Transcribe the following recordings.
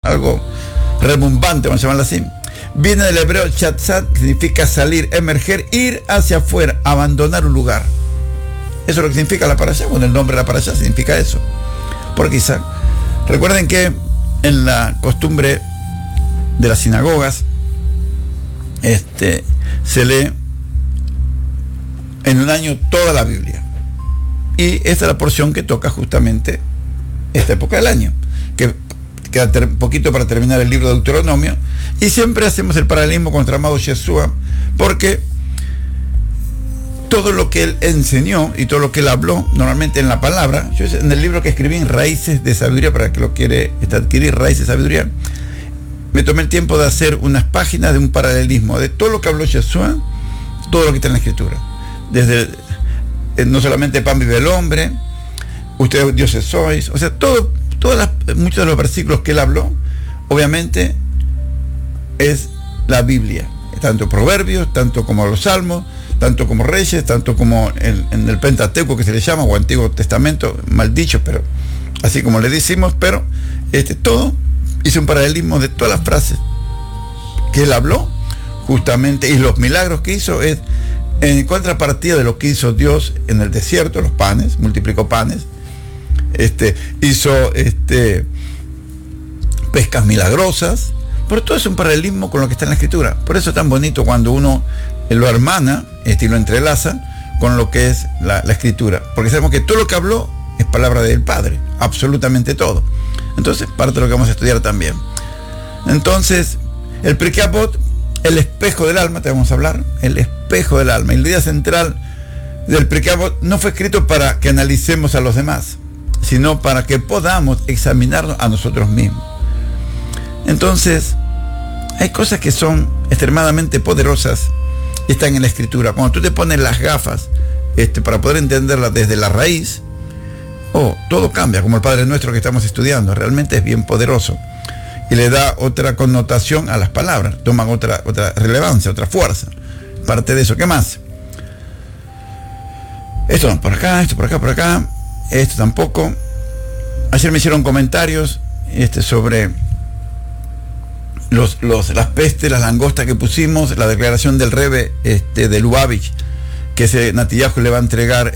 algo rebumbante, vamos a llamarlo así. Viene del hebreo chatzat, que significa salir, emerger, ir hacia afuera, abandonar un lugar. Eso es lo que significa la parashá. Bueno, el nombre de la parashá significa eso. Porque Isaac, recuerden que en la costumbre de las sinagogas, se lee en un año toda la Biblia. Y esta es la porción que toca justamente esta época del año, que queda un poquito para terminar el libro de Deuteronomio, y siempre hacemos el paralelismo con nuestro amado Yeshua, porque todo lo que él enseñó y todo lo que él habló, normalmente en la palabra, yo en el libro que escribí en Raíces de Sabiduría, para que lo quiere adquirir, Raíces de Sabiduría, me tomé el tiempo de hacer unas páginas de un paralelismo de todo lo que habló Yeshua, todo lo que está en la Escritura, desde no solamente pan vive el hombre, ustedes dioses sois, o sea, muchos de los versículos que él habló, obviamente es la Biblia, tanto Proverbios, tanto como los Salmos, tanto como Reyes, tanto como en el Pentateuco, que se le llama, o Antiguo Testamento, mal dicho, pero así como le decimos, pero todo hizo un paralelismo de todas las frases que él habló, justamente, y los milagros que hizo es en contrapartida de lo que hizo Dios en el desierto, los panes, multiplicó panes, hizo pescas milagrosas, pero todo es un paralelismo con lo que está en la Escritura. Por eso es tan bonito cuando uno lo hermana y lo entrelaza con lo que es la Escritura, porque sabemos que todo lo que habló es palabra del Padre, absolutamente todo. Entonces, parte de lo que vamos a estudiar también. Entonces, el Pirkei Avot, el espejo del alma, te vamos a hablar, el espejo del alma. Y la idea central del Pirkei Avot no fue escrito para que analicemos a los demás, sino para que podamos examinarnos a nosotros mismos. Entonces, hay cosas que son extremadamente poderosas y están en la Escritura. Cuando tú te pones las gafas para poder entenderlas desde la raíz, todo cambia, como el Padre Nuestro que estamos estudiando. Realmente es bien poderoso y le da otra connotación a las palabras, toman otra relevancia, otra fuerza. Parte de eso, ¿qué más? Esto por acá, esto por acá, por acá, esto tampoco. Ayer me hicieron comentarios sobre las pestes, las langostas que pusimos, la declaración del Rebbe de Lubavitch, que Netanyahu le va a entregar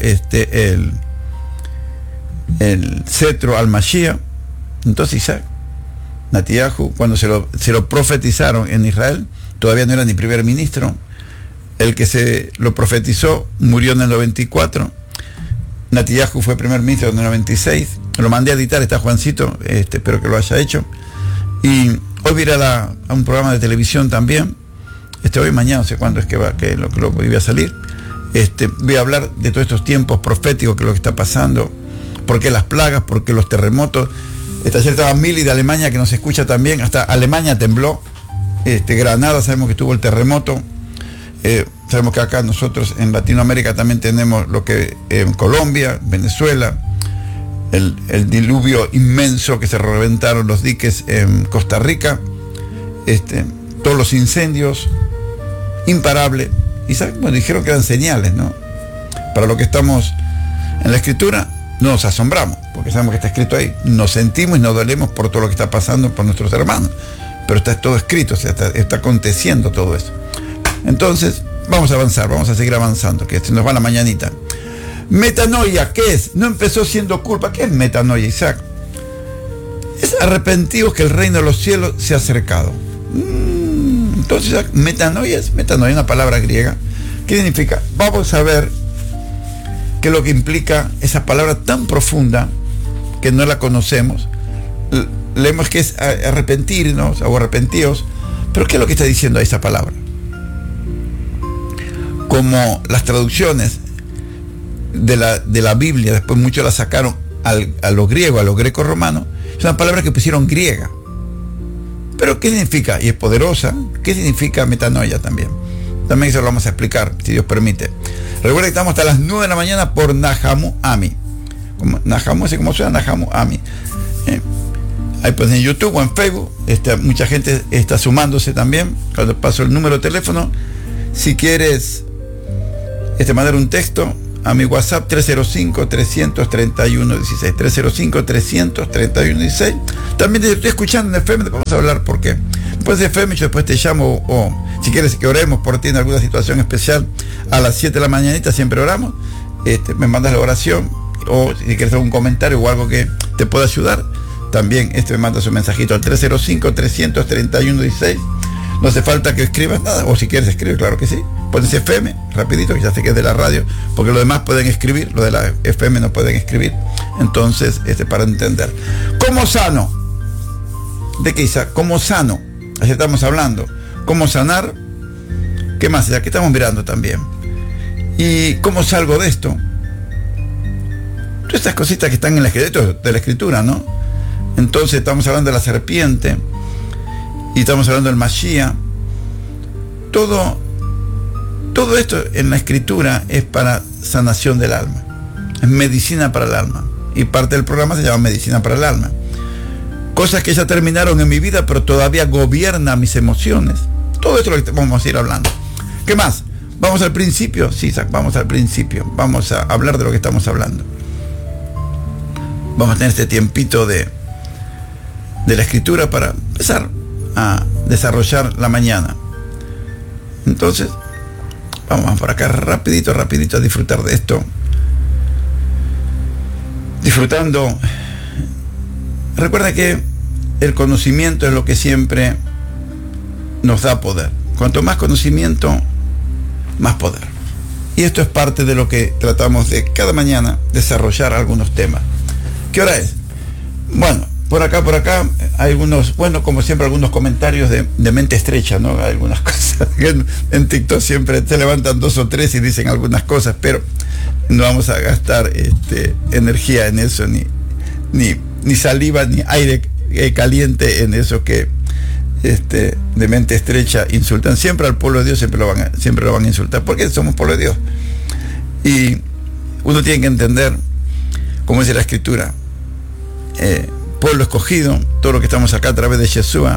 el cetro al Mashiach. Entonces Isaac, Netanyahu, cuando se lo profetizaron en Israel, todavía no era ni primer ministro. El que se lo profetizó murió en el 94. Netanyahu fue primer ministro en el 96. Lo mandé a editar, está Juancito, espero que lo haya hecho. Y hoy voy a ir a un programa de televisión también. Hoy, mañana, no sé cuándo es que lo voy a salir. Voy a hablar de todos estos tiempos proféticos, que es lo que está pasando. ¿Por qué las plagas? ¿Por qué los terremotos? Ayer estaba Mili de Alemania, que nos escucha también. Hasta Alemania tembló. Granada, sabemos que tuvo el terremoto. Sabemos que acá nosotros en Latinoamérica también tenemos lo que en Colombia, Venezuela, el diluvio inmenso que se reventaron los diques en Costa Rica, todos los incendios, imparable. Y dijeron que eran señales, ¿no? Para lo que estamos en la Escritura, no nos asombramos, porque sabemos que está escrito ahí. Nos sentimos y nos dolemos por todo lo que está pasando por nuestros hermanos, pero está todo escrito, o sea, está aconteciendo todo eso. Entonces, vamos a avanzar, vamos a seguir avanzando, que se nos va la mañanita. Metanoia, ¿qué es? No empezó siendo culpa. ¿Qué es metanoia, Isaac? Es arrepentidos que el reino de los cielos se ha acercado. Entonces, Isaac, metanoia, una palabra griega. ¿Qué significa? Vamos a ver qué es lo que implica esa palabra tan profunda que no la conocemos. Leemos que es arrepentirnos o arrepentidos, pero ¿qué es lo que está diciendo esa palabra? Como las traducciones de la Biblia, después muchos la sacaron a lo griego, a lo greco-romano, es una palabra que pusieron griega. Pero ¿qué significa? Y es poderosa. ¿Qué significa metanoia también? También eso lo vamos a explicar, si Dios permite. Recuerda que estamos hasta las 9 de la mañana por Nahamu Ami. Nahamu, así como suena Nahamu Ami. Ahí pues en YouTube o en Facebook, mucha gente está sumándose también. Cuando paso el número de teléfono, si quieres mandar un texto a mi WhatsApp 305-331-16. 305-331-16. También te estoy escuchando en FM, vamos a hablar porque después de FM yo después te llamo, o si quieres que oremos por ti en alguna situación especial, a las 7 de la mañanita siempre oramos. Me mandas la oración, o si quieres algún comentario o algo que te pueda ayudar, también me mandas un mensajito al 305-331-16. No hace falta que escribas nada, o si quieres escribir, claro que sí. Pones FM, rapidito, que ya sé que es de la radio, porque los demás pueden escribir, los de la FM no pueden escribir. Entonces, para entender. ¿Cómo sano? ¿De qué, Isaac? ¿Cómo sano? Así estamos hablando. ¿Cómo sanar? ¿Qué más? Aquí estamos mirando también. ¿Y cómo salgo de esto? Todas estas cositas que están en la escritura, ¿no? Entonces estamos hablando de la serpiente, y estamos hablando del Mashiach. Todo esto en la escritura es para sanación del alma, es medicina para el alma, y parte del programa se llama Medicina para el Alma. Cosas que ya terminaron en mi vida, pero todavía gobierna mis emociones. Todo esto es lo que vamos a ir hablando. ¿Qué más? ¿Vamos al principio? Sí, Isaac, vamos al principio. Vamos a hablar de lo que estamos hablando. Vamos a tener este tiempito de la escritura para empezar a desarrollar la mañana. Entonces, vamos por acá rapidito a disfrutar de esto. Disfrutando. Recuerda que el conocimiento es lo que siempre nos da poder. Cuanto más conocimiento, más poder. Y esto es parte de lo que tratamos de cada mañana desarrollar algunos temas. ¿Qué hora es? Bueno, por acá hay algunos, como siempre, algunos comentarios de mente estrecha, ¿no? Hay algunas cosas que en TikTok siempre se levantan 2 o 3 y dicen algunas cosas, pero no vamos a gastar energía en eso, ni saliva, ni aire caliente en eso que de mente estrecha insultan. Siempre al pueblo de Dios siempre lo van a insultar, porque somos pueblo de Dios. Y uno tiene que entender, como dice la escritura, pueblo escogido, todo lo que estamos acá a través de Yeshua,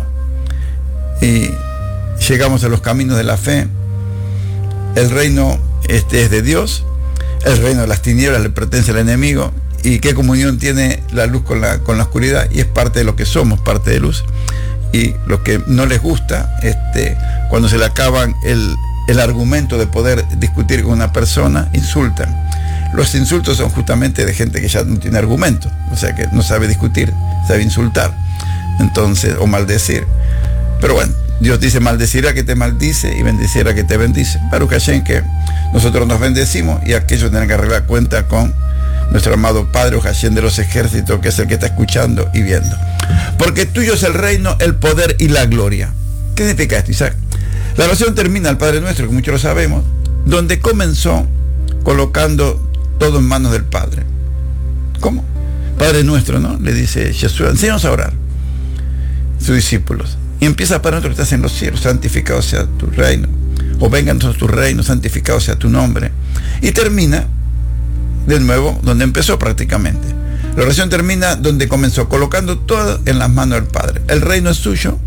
y llegamos a los caminos de la fe. El reino es de Dios, el reino de las tinieblas le pertenece al enemigo. ¿Y qué comunión tiene la luz con la oscuridad? Y es parte de lo que somos, parte de luz. Y lo que no les gusta, cuando se le acaban el argumento de poder discutir con una persona, insultan. Los insultos son justamente de gente que ya no tiene argumento, o sea que no sabe discutir, sabe insultar, entonces, o maldecir. Pero bueno, Dios dice: maldecirá que te maldice y bendecirá que te bendice. Baruch Hashem, que nosotros nos bendecimos, y aquellos tienen que arreglar cuenta con nuestro amado Padre, Hashem de los ejércitos, que es el que está escuchando y viendo. Porque tuyo es el reino, el poder y la gloria. ¿Qué significa esto, Isaac? La oración termina al Padre Nuestro, que muchos lo sabemos, donde comenzó colocando todo en manos del Padre. ¿Cómo? Padre Nuestro, ¿no? Le dice Jesús: enséñanos a orar, sus discípulos. Y empieza: Padre Nuestro que estás en los cielos, santificado sea tu reino. O venga entonces tu reino, santificado sea tu nombre. Y termina de nuevo donde empezó prácticamente. La oración termina donde comenzó, colocando todo en las manos del Padre. El reino es suyo,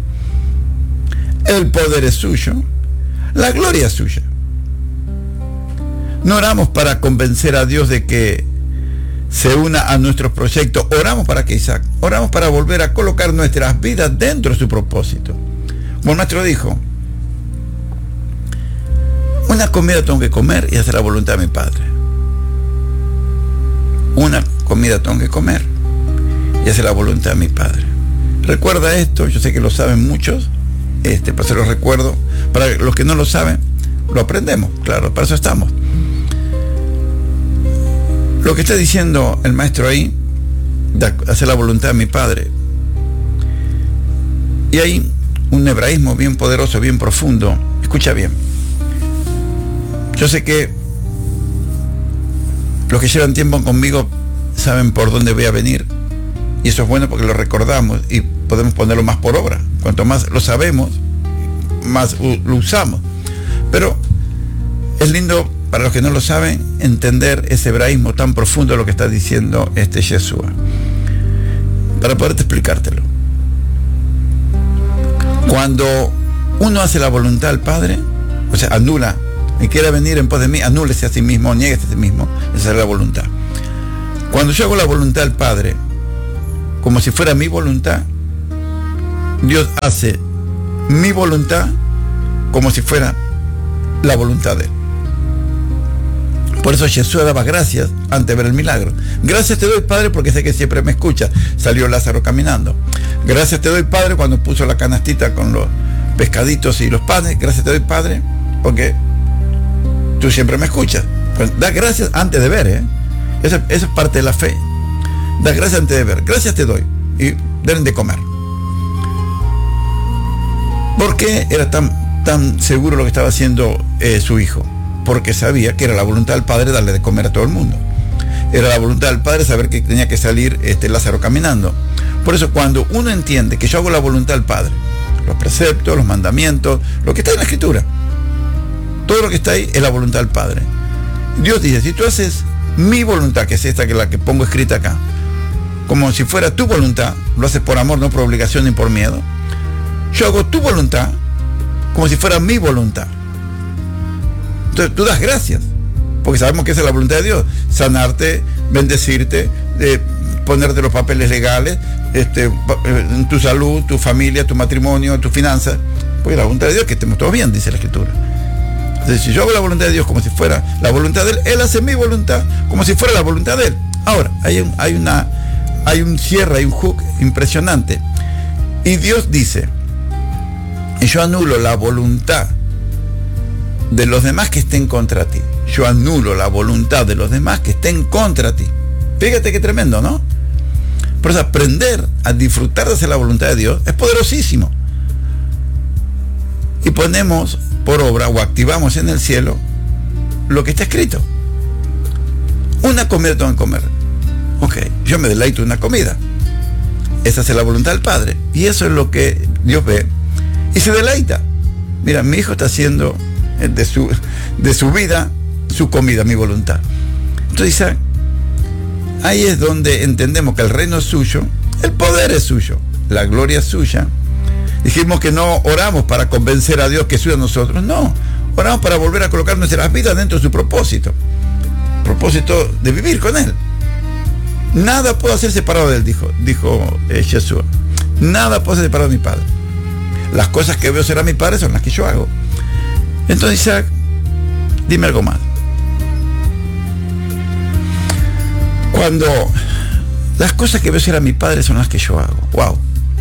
el poder es suyo, la gloria es suya. No oramos para convencer a Dios de que se una a nuestros proyectos. Oramos para que, Isaac, oramos para volver a colocar nuestras vidas dentro de su propósito. Como el maestro dijo: una comida tengo que comer y hacer la voluntad de mi Padre. Una comida tengo que comer y hacer la voluntad de mi Padre. Recuerda esto, yo sé que lo saben muchos, pero se los recuerdo. Para los que no lo saben, lo aprendemos, claro, para eso estamos. Lo que está diciendo el maestro ahí, de hacer la voluntad de mi Padre, y hay un hebraísmo bien poderoso, bien profundo. Escucha bien. Yo sé que los que llevan tiempo conmigo saben por dónde voy a venir, y eso es bueno porque lo recordamos y podemos ponerlo más por obra. Cuanto más lo sabemos, más lo usamos. Pero es lindo, para los que no lo saben, entender ese hebraísmo tan profundo de lo que está diciendo Yeshua, para poderte explicártelo. Cuando uno hace la voluntad del Padre, o sea, anula y quiera venir en pos de mí, anúlese a sí mismo, niéguese a sí mismo. Esa es la voluntad. Cuando yo hago la voluntad del Padre, como si fuera mi voluntad, Dios hace mi voluntad como si fuera la voluntad de Él. Por eso Jesús daba gracias antes de ver el milagro. Gracias te doy, Padre, porque sé que siempre me escuchas. Salió Lázaro caminando. Gracias te doy, Padre, cuando puso la canastita con los pescaditos y los panes. Gracias te doy, Padre, porque tú siempre me escuchas. Pues, da gracias antes de ver, ¿eh? Eso es parte de la fe. Da gracias antes de ver. Gracias te doy. Y den de comer. ¿Por qué era tan seguro lo que estaba haciendo su hijo? Porque sabía que era la voluntad del Padre darle de comer a todo el mundo. Era la voluntad del Padre saber que tenía que salir Lázaro caminando. Por eso cuando uno entiende que yo hago la voluntad del Padre, los preceptos, los mandamientos, lo que está en la Escritura, todo lo que está ahí es la voluntad del Padre. Dios dice, si tú haces mi voluntad, que es esta, que es la que pongo escrita acá, como si fuera tu voluntad, lo haces por amor, no por obligación ni por miedo, yo hago tu voluntad como si fuera mi voluntad. Entonces tú das gracias, porque sabemos que esa es la voluntad de Dios: sanarte, bendecirte, ponerte los papeles legales, tu salud, tu familia, tu matrimonio, tus finanzas, porque la voluntad de Dios es que estemos todos bien, dice la Escritura. Entonces, si yo hago la voluntad de Dios como si fuera la voluntad de Él, Él hace mi voluntad como si fuera la voluntad de Él. Ahora, hay un cierre, hay un hook impresionante. Y Dios dice, y yo anulo la voluntad de los demás que estén contra ti. Yo anulo la voluntad de los demás que estén contra ti. Fíjate qué tremendo, ¿no? Por eso aprender a disfrutar de hacer la voluntad de Dios es poderosísimo. Y ponemos por obra o activamos en el cielo lo que está escrito. Una comida tengo que comer. Ok, yo me deleito en una comida. Esa es la voluntad del Padre. Y eso es lo que Dios ve y se deleita. Mira, mi hijo está haciendo de su vida su comida, mi voluntad. Entonces, ahí es donde entendemos que el reino es suyo, el poder es suyo, la gloria es suya. Dijimos que no oramos para convencer a Dios que es suyo a nosotros, no, oramos para volver a colocar nuestras vidas dentro de su propósito de vivir con Él. Nada puedo hacer separado de Él, dijo Jesús. Nada puedo hacer separado de mi Padre. Las cosas que veo ser a mi Padre son las que yo hago. Entonces, Isaac, dime algo más. Cuando las cosas que veo ser a mi Padre son las que yo hago, wow.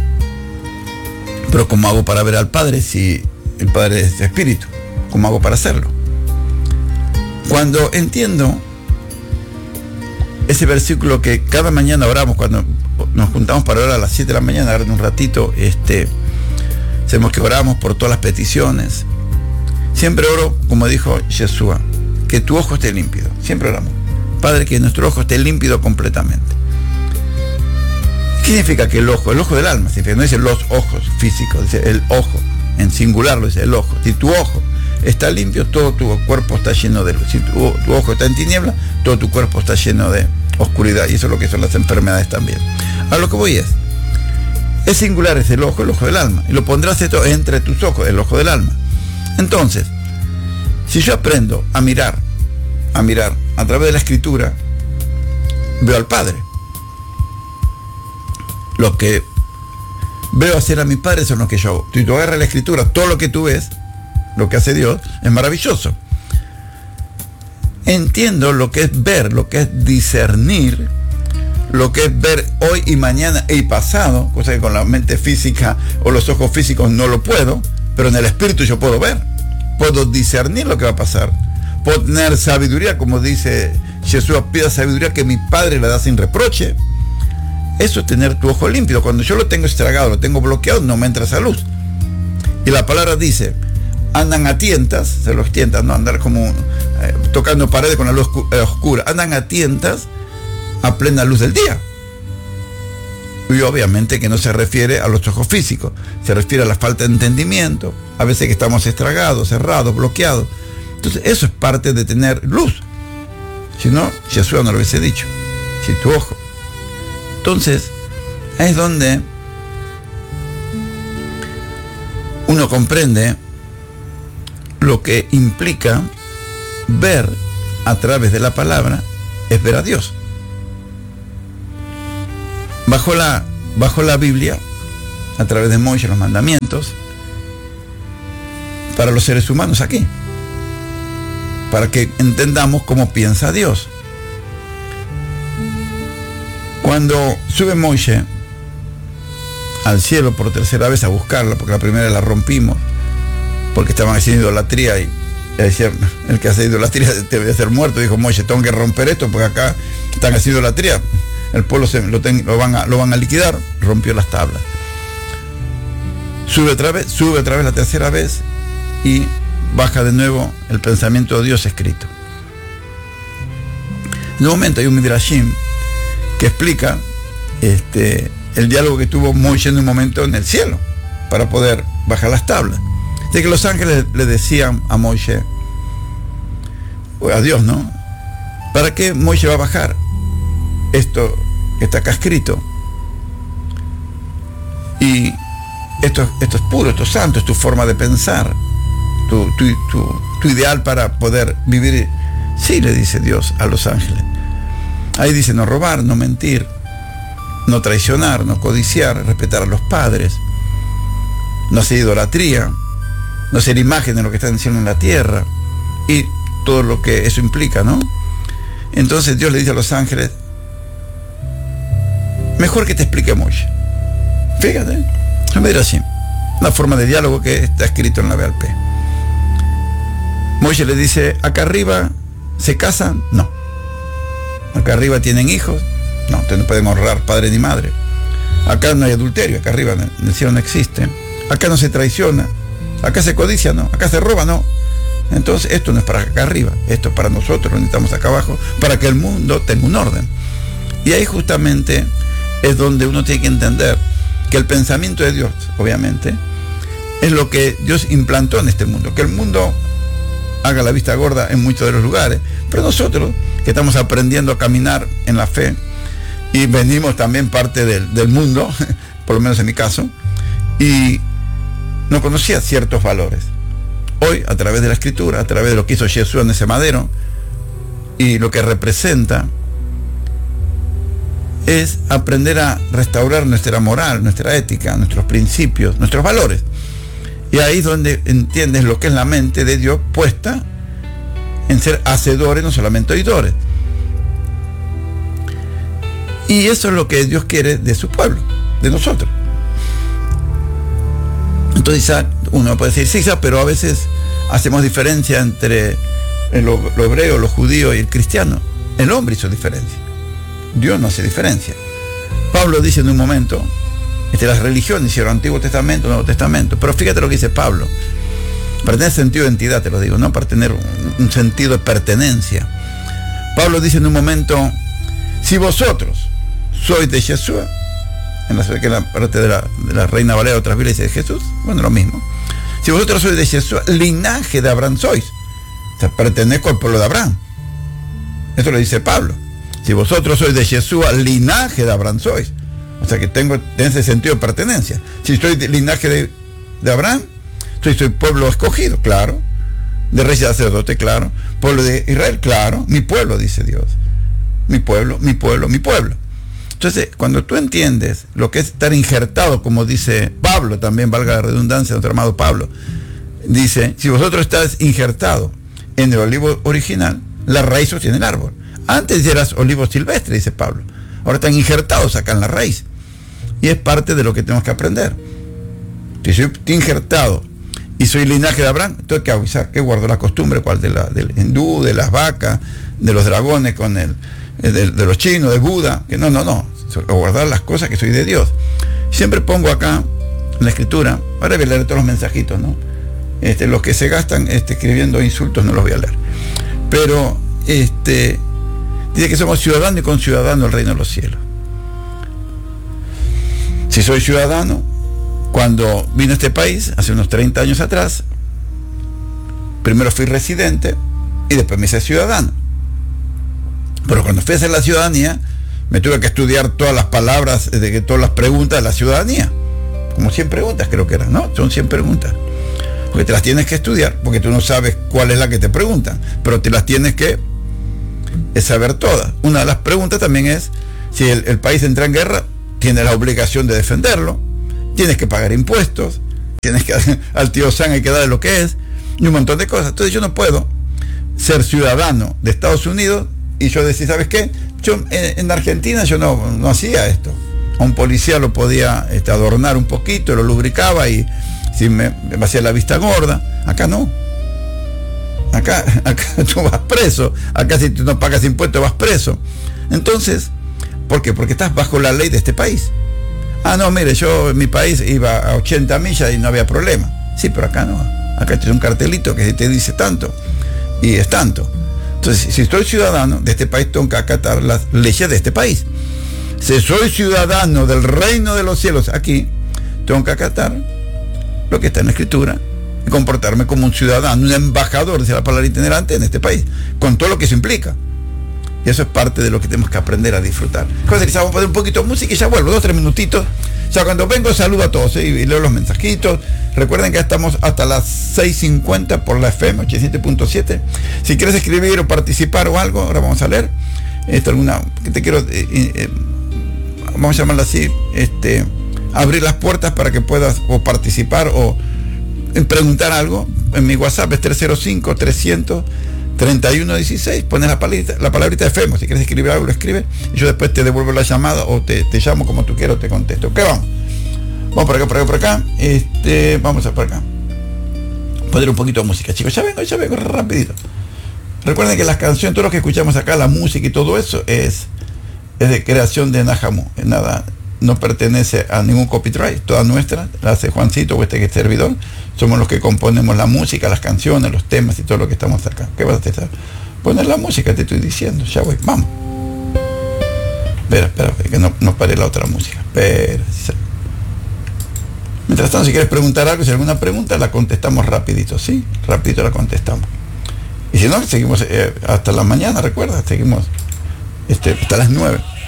Pero ¿cómo hago para ver al Padre si el Padre es espíritu? ¿Cómo hago para hacerlo? Cuando entiendo ese versículo que cada mañana oramos, cuando nos juntamos para orar a las 7 de la mañana, ahora en un ratito, sabemos que oramos por todas las peticiones. Siempre oro, como dijo Jesús, que tu ojo esté límpido. Siempre oramos, Padre, que nuestro ojo esté límpido completamente. ¿Qué significa que el ojo? El ojo del alma, significa, no dice los ojos físicos, dice el ojo, en singular lo dice el ojo. Si tu ojo está limpio, todo tu cuerpo está lleno de luz. Si tu ojo está en tiniebla, todo tu cuerpo está lleno de oscuridad, y eso es lo que son las enfermedades también. A lo que voy es singular, es el ojo del alma, y lo pondrás esto entre tus ojos, el ojo del alma. Entonces, si yo aprendo a mirar a través de la Escritura, veo al Padre. Lo que veo hacer a mi Padre son lo que yo hago. Si tú agarras la Escritura, todo lo que tú ves, lo que hace Dios, es maravilloso. Entiendo lo que es ver, lo que es discernir, lo que es ver hoy y mañana y pasado, cosa que con la mente física o los ojos físicos no lo puedo, pero en el espíritu yo puedo ver, puedo discernir lo que va a pasar, puedo tener sabiduría, como dice Jesús, pida sabiduría que mi Padre la da sin reproche. Eso es tener tu ojo limpio. Cuando yo lo tengo estragado, lo tengo bloqueado, no me entra esa luz. Y la palabra dice, andan a tientas, se los tientas, no andar como tocando paredes con la luz oscura, andan a tientas a plena luz del día. Y obviamente que no se refiere a los ojos físicos, se refiere a la falta de entendimiento, a veces que estamos estragados, cerrados, bloqueados. Entonces eso es parte de tener luz. Si no, Jesús no lo hubiese dicho. Si tu ojo. Entonces, es donde uno comprende lo que implica ver a través de la palabra es ver a Dios. Bajo la Biblia, a través de Moisés, los mandamientos, para los seres humanos aquí, para que entendamos cómo piensa Dios. Cuando sube Moisés al cielo por tercera vez a buscarla, porque la primera la rompimos, porque estaban haciendo idolatría, y decía, el que hace idolatría debe ser muerto. Dijo Moisés, tengo que romper esto porque acá están haciendo idolatría, el pueblo lo van a liquidar. Rompió las tablas, sube otra vez la tercera vez y baja de nuevo el pensamiento de Dios escrito. En un momento hay un midrashim que explica el diálogo que tuvo Moisés en un momento en el cielo para poder bajar las tablas. De que los ángeles le decían a Moisés, o a Dios, ¿no? ¿Para qué Moisés va a bajar esto que está acá escrito? Y esto es puro, esto es santo, es tu forma de pensar, tu ideal para poder vivir. Sí, le dice Dios a los ángeles. Ahí dice no robar, no mentir, no traicionar, no codiciar, respetar a los padres, no hacer idolatría, no hacer imagen de lo que está en el cielo y en la tierra, y todo lo que eso implica, ¿no? Entonces Dios le dice a los ángeles, mejor que te explique Moisés. Fíjate, no me dirá así, una forma de diálogo que está escrito en la BALP. Moisés le dice, acá arriba se casan, no. Acá arriba tienen hijos, no, ustedes no pueden honrar padre ni madre. Acá no hay adulterio, acá arriba en el cielo no existe. Acá no se traiciona, acá se codicia, no. Acá se roba, no. Entonces esto no es para acá arriba, esto es para nosotros, lo necesitamos acá abajo, para que el mundo tenga un orden. Y ahí justamente es donde uno tiene que entender que el pensamiento de Dios, obviamente, es lo que Dios implantó en este mundo, que el mundo haga la vista gorda en muchos de los lugares, pero nosotros que estamos aprendiendo a caminar en la fe y venimos también parte del mundo, por lo menos en mi caso, y no conocía ciertos valores. Hoy, a través de la escritura, a través de lo que hizo Jesús en ese madero y lo que representa, es aprender a restaurar nuestra moral, nuestra ética, nuestros principios, nuestros valores. Y ahí es donde entiendes lo que es la mente de Dios puesta en ser hacedores, no solamente oidores. Y eso es lo que Dios quiere de su pueblo, de nosotros. Entonces uno puede decir, sí, pero a veces hacemos diferencia entre lo hebreo, lo judío y el cristiano. El hombre hizo diferencia. Dios no hace diferencia. Pablo dice en un momento, las religiones hicieron Antiguo Testamento, Nuevo Testamento, pero fíjate lo que dice Pablo, para tener sentido de identidad, te lo digo, no para tener un sentido de pertenencia. Pablo dice en un momento, si vosotros sois de Jesús, en la parte de la Reina Valera, otras Biblias dice de Jesús, bueno, lo mismo. Si vosotros sois de Jesús, linaje de Abraham sois. O sea, pertenezco al pueblo de Abraham. Eso lo dice Pablo. Si vosotros sois de Jesús, linaje de Abraham sois. O sea que tengo ese sentido de pertenencia. Si soy de linaje de Abraham, soy pueblo escogido, claro. De rey y sacerdote, claro. Pueblo de Israel, claro. Mi pueblo, dice Dios. Mi pueblo, mi pueblo, mi pueblo. Entonces, cuando tú entiendes lo que es estar injertado, como dice Pablo, también valga la redundancia, nuestro amado Pablo, dice, si vosotros estáis injertado en el olivo original, la raíz sostiene el árbol. Antes eras olivo silvestre, dice Pablo. Ahora están injertados acá en la raíz. Y es parte de lo que tenemos que aprender. Si soy injertado y soy linaje de Abraham, entonces ¿qué hago? ¿Qué guardo? La costumbre, ¿cuál? Del hindú, de las vacas, de los dragones, de los chinos, de Buda. Que no. Guardar las cosas que soy de Dios. Siempre pongo acá en la escritura, ahora voy a leer todos los mensajitos, ¿no? Los que se gastan escribiendo insultos no los voy a leer. Pero dice que somos ciudadanos y conciudadanos del reino de los cielos. Si soy ciudadano, cuando vine a este país, hace unos 30 años atrás, primero fui residente y después me hice ciudadano. Pero cuando fui a hacer la ciudadanía, me tuve que estudiar todas las palabras, todas las preguntas de la ciudadanía. Como 100 preguntas creo que eran, ¿no? Son 100 preguntas. porque te las tienes que estudiar, porque tú no sabes cuál es la que te preguntan, pero te las tienes que saber todas. Una de las preguntas también es, si el país entra en guerra, tienes la obligación de defenderlo, tienes que pagar impuestos, tienes que al tío Sam hay que darle lo que es, y un montón de cosas. Entonces yo no puedo ser ciudadano de Estados Unidos y yo decir, ¿sabes qué? Yo en Argentina yo no hacía esto. A un policía lo podía adornar un poquito, lo lubricaba y si me hacía la vista gorda. Acá no. Acá tú vas preso. Acá si tú no pagas impuestos vas preso. Entonces, ¿por qué? Porque estás bajo la ley de este país. Ah, no, mire, yo en mi país iba a 80 millas y no había problema. Sí, pero acá no. Acá tienes un cartelito que te dice tanto y es tanto. Entonces, si soy ciudadano de este país, tengo que acatar las leyes de este país. Si soy ciudadano del reino de los cielos aquí, tengo que acatar lo que está en la escritura y comportarme como un ciudadano, un embajador, dice la palabra itinerante, en este país, con todo lo que eso implica. Y eso es parte de lo que tenemos que aprender a disfrutar. Entonces, vamos a poner un poquito de música y ya vuelvo, 2 o 3 minutitos. Ya cuando vengo saludo a todos y leo los mensajitos. Recuerden que estamos hasta las 6:50 por la FM 87.7. Si quieres escribir o participar o algo, ahora vamos a leer. Alguna que te quiero, vamos a llamarla así, abrir las puertas para que puedas o participar o preguntar algo. En mi WhatsApp es 305-300-3116. Pones la palabrita FM. Si quieres escribir algo, lo escribes. Y yo después te devuelvo la llamada o te llamo como tú quieras o te contesto. ¿Ok? Vamos por acá, por acá. Vamos a por acá. Poner un poquito de música, chicos. Ya vengo, rapidito. Recuerden que las canciones, todo lo que escuchamos acá, la música y todo eso es de creación de Nahamu. Nada, no pertenece a ningún copyright. Toda nuestra, la hace Juancito o este servidor. Somos los que componemos la música, las canciones, los temas y todo lo que estamos acá. ¿Qué vas a hacer? Poner la música, te estoy diciendo. Ya voy, vamos. Espera, que no pare la otra música. Espera. Mientras tanto, si quieres preguntar algo, si hay alguna pregunta, la contestamos rapidito, ¿sí? Rapidito la contestamos. Y si no, seguimos hasta la mañana, recuerda, seguimos hasta las 9.